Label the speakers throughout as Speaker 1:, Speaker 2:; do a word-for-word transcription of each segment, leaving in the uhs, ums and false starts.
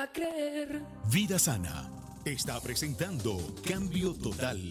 Speaker 1: para creer.
Speaker 2: Vida Sana está presentando Cambio Total,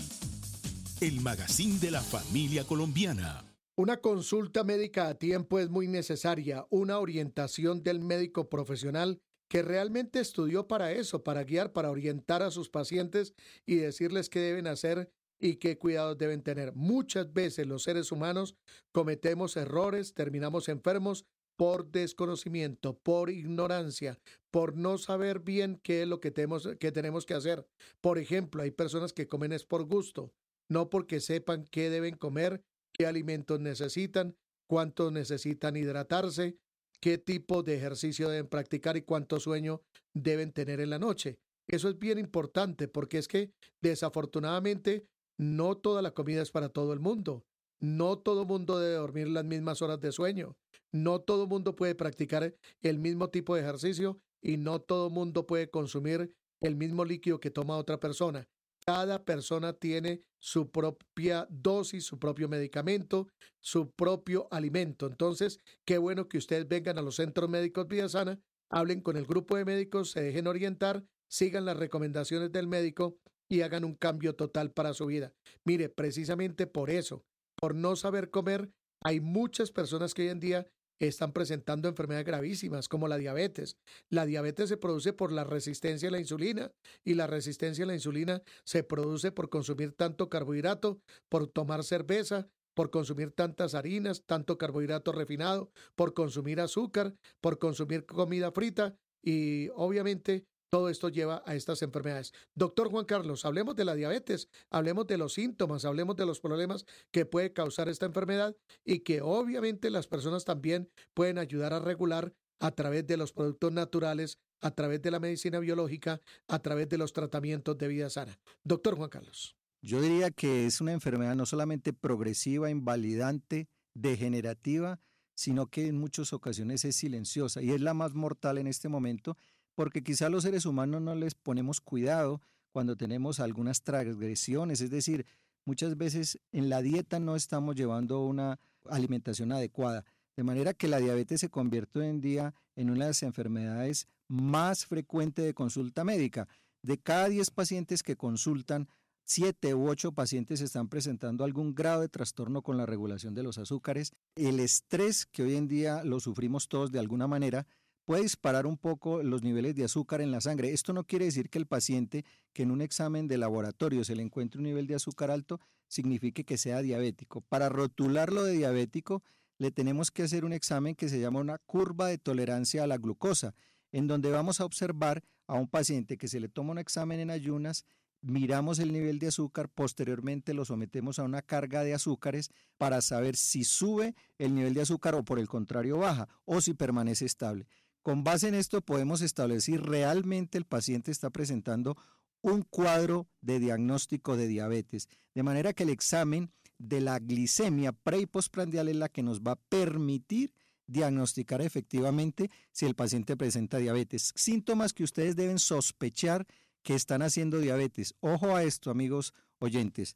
Speaker 2: el magazine de la familia colombiana.
Speaker 3: Una consulta médica a tiempo es muy necesaria, una orientación del médico profesional que realmente estudió para eso, para guiar, para orientar a sus pacientes y decirles qué deben hacer y qué cuidados deben tener. Muchas veces los seres humanos cometemos errores, terminamos enfermos por desconocimiento, por ignorancia, por no saber bien qué es lo que tenemos, que tenemos que hacer. Por ejemplo, hay personas que comen es por gusto, no porque sepan qué deben comer, qué alimentos necesitan, cuánto necesitan hidratarse, qué tipo de ejercicio deben practicar y cuánto sueño deben tener en la noche. Eso es bien importante porque es que desafortunadamente no toda la comida es para todo el mundo. No todo el mundo debe dormir las mismas horas de sueño. No todo el mundo puede practicar el mismo tipo de ejercicio y no todo el mundo puede consumir el mismo líquido que toma otra persona. Cada persona tiene su propia dosis, su propio medicamento, su propio alimento. Entonces, qué bueno que ustedes vengan a los centros médicos Vida Sana, hablen con el grupo de médicos, se dejen orientar, sigan las recomendaciones del médico y hagan un cambio total para su vida. Mire, precisamente por eso, por no saber comer, hay muchas personas que hoy en día están presentando enfermedades gravísimas como la diabetes. La diabetes se produce por la resistencia a la insulina y la resistencia a la insulina se produce por consumir tanto carbohidrato, por tomar cerveza, por consumir tantas harinas, tanto carbohidrato refinado, por consumir azúcar, por consumir comida frita y obviamente todo esto lleva a estas enfermedades. Doctor Juan Carlos, hablemos de la diabetes, hablemos de los síntomas, hablemos de los problemas que puede causar esta enfermedad y que obviamente las personas también pueden ayudar a regular a través de los productos naturales, a través de la medicina biológica, a través de los tratamientos de Vida Sana. Doctor Juan Carlos.
Speaker 4: Yo diría que es una enfermedad no solamente progresiva, invalidante, degenerativa, sino que en muchas ocasiones es silenciosa y es la más mortal en este momento, porque quizá los seres humanos no les ponemos cuidado cuando tenemos algunas transgresiones, es decir, muchas veces en la dieta no estamos llevando una alimentación adecuada, de manera que la diabetes se convierte hoy en día en una de las enfermedades más frecuentes de consulta médica. De cada diez pacientes que consultan, siete u ocho pacientes están presentando algún grado de trastorno con la regulación de los azúcares. El estrés, que hoy en día lo sufrimos todos de alguna manera, puede disparar un poco los niveles de azúcar en la sangre. Esto no quiere decir que el paciente que en un examen de laboratorio se le encuentre un nivel de azúcar alto signifique que sea diabético. Para rotularlo de diabético le tenemos que hacer un examen que se llama una curva de tolerancia a la glucosa, en donde vamos a observar a un paciente que se le toma un examen en ayunas, miramos el nivel de azúcar, posteriormente lo sometemos a una carga de azúcares para saber si sube el nivel de azúcar o por el contrario baja o si permanece estable. Con base en esto podemos establecer si realmente el paciente está presentando un cuadro de diagnóstico de diabetes, de manera que el examen de la glicemia pre y postprandial es la que nos va a permitir diagnosticar efectivamente si el paciente presenta diabetes. Síntomas que ustedes deben sospechar que están haciendo diabetes. Ojo a esto, amigos oyentes.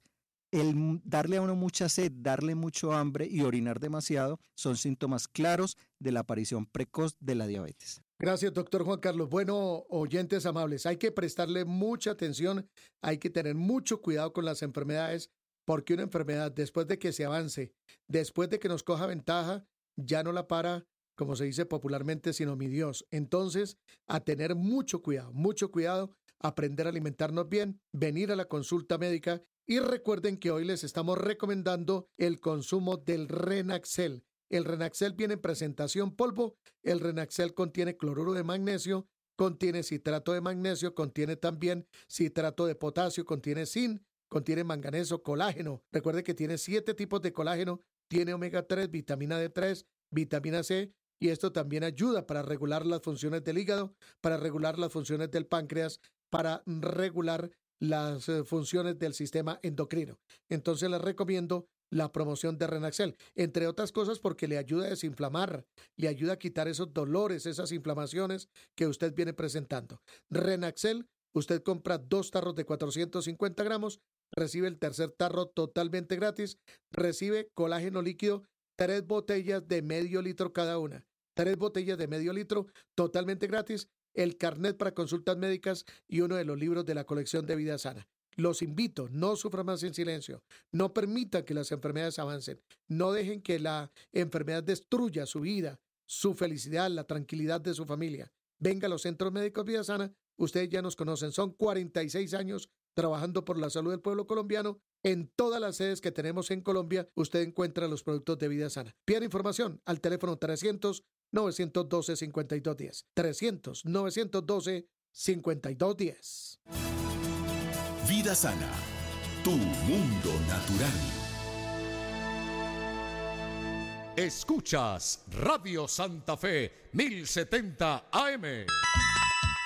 Speaker 4: El darle a uno mucha sed, darle mucho hambre y orinar demasiado son síntomas claros de la aparición precoz de la diabetes.
Speaker 3: Gracias, doctor Juan Carlos. Bueno, oyentes amables, hay que prestarle mucha atención, hay que tener mucho cuidado con las enfermedades, porque una enfermedad, después de que se avance, después de que nos coja ventaja, ya no la para, como se dice popularmente, sino mi Dios. Entonces, a tener mucho cuidado, mucho cuidado, aprender a alimentarnos bien, venir a la consulta médica y recuerden que hoy les estamos recomendando el consumo del Renaxel. El Renaxel viene en presentación polvo, el Renaxel contiene cloruro de magnesio, contiene citrato de magnesio, contiene también citrato de potasio, contiene zinc, contiene manganeso, colágeno. Recuerde que tiene siete tipos de colágeno, tiene omega tres, vitamina D tres, vitamina C, y esto también ayuda para regular las funciones del hígado, para regular las funciones del páncreas, para regular las eh, funciones del sistema endocrino. Entonces les recomiendo la promoción de Renaxel, entre otras cosas porque le ayuda a desinflamar, le ayuda a quitar esos dolores, esas inflamaciones que usted viene presentando. Renaxel, usted compra dos tarros de cuatrocientos cincuenta gramos, recibe el tercer tarro totalmente gratis, recibe colágeno líquido, tres botellas de medio litro cada una, tres botellas de medio litro totalmente gratis, el carnet para consultas médicas y uno de los libros de la colección de Vida Sana. Los invito, no sufran más en silencio, no permitan que las enfermedades avancen, no dejen que la enfermedad destruya su vida, su felicidad, la tranquilidad de su familia. Venga a los centros médicos Vida Sana, ustedes ya nos conocen, son cuarenta y seis años trabajando por la salud del pueblo colombiano. En todas las sedes que tenemos en Colombia, usted encuentra los productos de Vida Sana. Pida información al teléfono trescientos, novecientos doce, cincuenta y dos diez. trescientos, novecientos doce, cincuenta y dos diez.
Speaker 2: Vida Sana, tu mundo natural.
Speaker 1: Escuchas Radio Santa Fe mil setenta A M.